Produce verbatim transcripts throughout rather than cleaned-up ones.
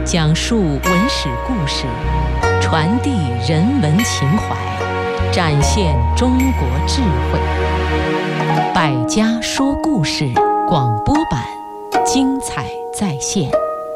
讲述文史故事，传递人文情怀，展现中国智慧。百家说故事广播版，精彩再现。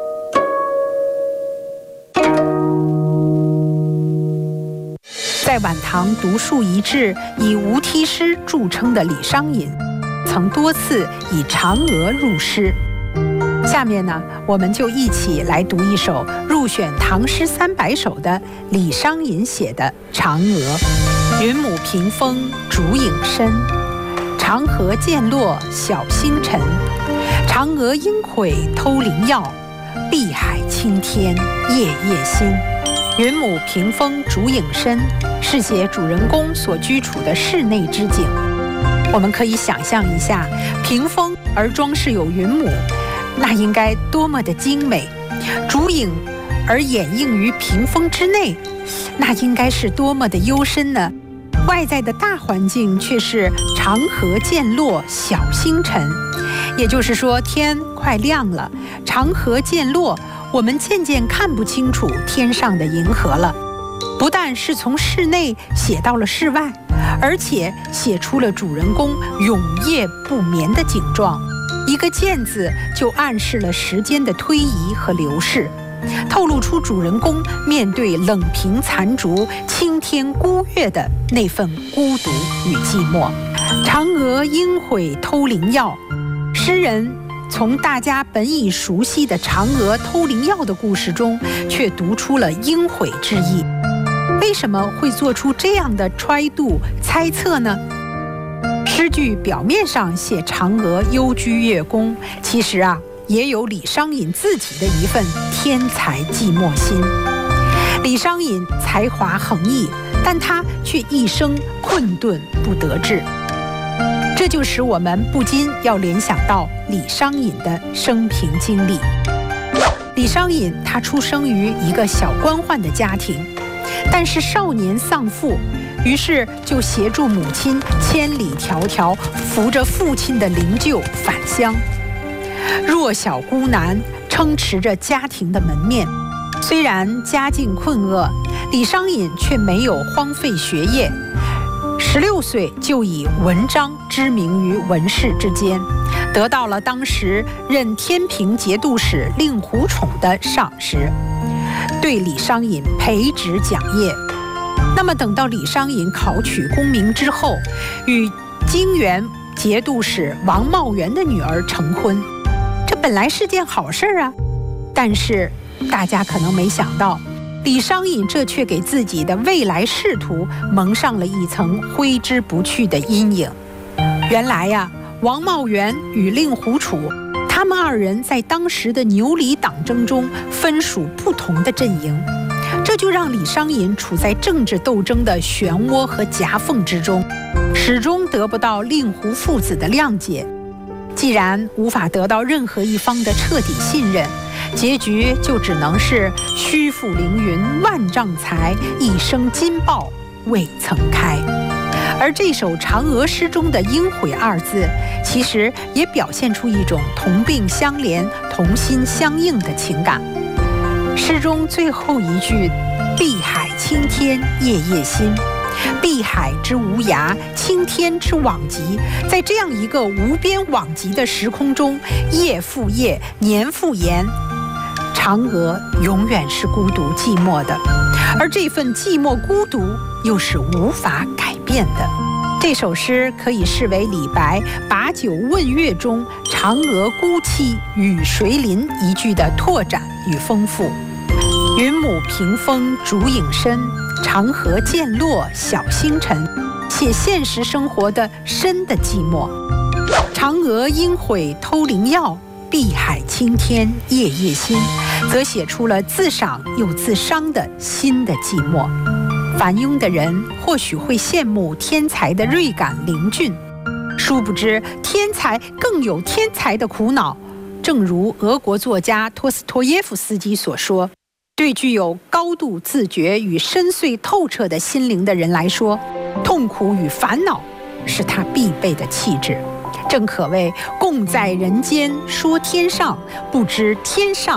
在晚唐独树一帜、以无题诗著称的李商隐，曾多次以嫦娥入诗。下面呢，我们就一起来读一首入选唐诗三百首的李商隐写的《嫦娥》。云母屏风烛影深，长河渐落晓星沉。嫦娥应悔偷灵药，碧海青天夜夜心。云母屏风烛影深是写主人公所居处的室内之景。我们可以想象一下，屏风而装饰有云母，那应该多么的精美；烛影而掩映于屏风之内，那应该是多么的幽深呢？外在的大环境却是长河渐落晓星沉，也就是说天快亮了，长河渐落，我们渐渐看不清楚天上的银河了。不但是从室内写到了室外，而且写出了主人公永夜不眠的景状。一个渐字就暗示了时间的推移和流逝，透露出主人公面对冷屏残烛、青天孤月的那份孤独与寂寞。嫦娥应悔偷灵药，诗人从大家本已熟悉的嫦娥偷灵药的故事中，却读出了应悔之意。为什么会做出这样的揣度猜测呢？诗句表面上写嫦娥幽居月宫，其实啊，也有李商隐自己的一份天才寂寞心。李商隐才华横溢，但他却一生困顿不得志，这就使我们不禁要联想到李商隐的生平经历。李商隐他出生于一个小官宦的家庭，但是少年丧父，于是就协助母亲千里迢迢扶着父亲的灵柩返乡。弱小孤男，撑持着家庭的门面。虽然家境困厄，李商隐却没有荒废学业。十六岁就以文章知名于文士之间，得到了当时任天平节度使令狐宠的赏识，对李商隐培植讲业。那么等到李商隐考取功名之后，与泾原节度使王茂元的女儿成婚，这本来是件好事啊。但是大家可能没想到，李商隐这却给自己的未来仕途蒙上了一层挥之不去的阴影。原来呀、啊，王茂元与令狐楚，他们二人在当时的牛李党争中分属不同的阵营，这就让李商隐处在政治斗争的漩涡和夹缝之中，始终得不到令狐父子的谅解。既然无法得到任何一方的彻底信任，结局就只能是虚负凌云万丈才，一生金豹未曾开。而这首嫦娥诗中的应悔二字，其实也表现出一种同病相怜、同心相应的情感。诗中最后一句碧海青天夜夜心，碧海之无涯，青天之往极，在这样一个无边往极的时空中，夜复夜，年复年，嫦娥永远是孤独寂寞的，而这份寂寞孤独又是无法改变的。这首诗可以视为李白《把酒问月》中嫦娥孤栖与谁邻一句的拓展与丰富。云母屏风烛影深，长河渐落晓星沉，写现实生活的深的寂寞。嫦娥应悔偷灵药，碧海青天夜夜心，则写出了自赏又自伤的心的寂寞。凡庸的人或许会羡慕天才的锐感灵俊，殊不知天才更有天才的苦恼。正如俄国作家托斯托耶夫斯基所说，对具有高度自觉与深邃透彻的心灵的人来说，痛苦与烦恼是他必备的气质。正可谓共在人间说天上，不知天上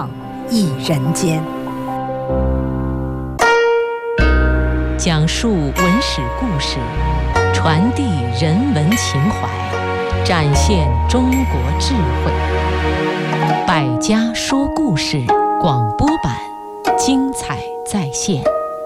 一人间。 讲述文史故事，传递人文情怀，展现中国智慧。百家说故事广播版，精彩再现。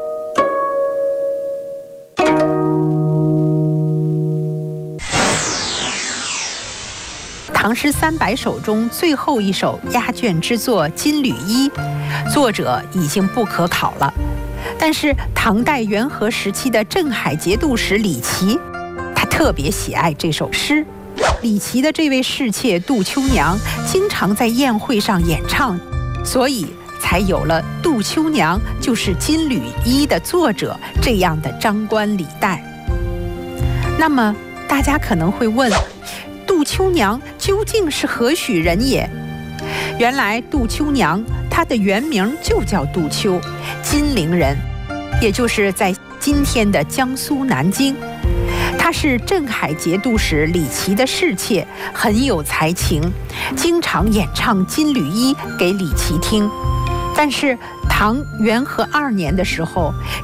唐诗三百首中最后一首压卷之作《金缕衣》，作者已经不可考了。但是唐代元和时期的镇海节度使李琦，他特别喜爱这首诗。李琦的这位侍妾杜秋娘经常在宴会上演唱，所以才有了杜秋娘就是《金缕衣》的作者这样的张冠李戴。那么大家可能会问，杜秋娘究竟是何许人也？原来杜秋娘她的原名就叫杜秋，金陵人，也就是在今天的江苏南京。她是镇海节度使李琦的侍妾，很有才情，经常演唱《金缕衣》给李琦听。但是唐元和二年的时候，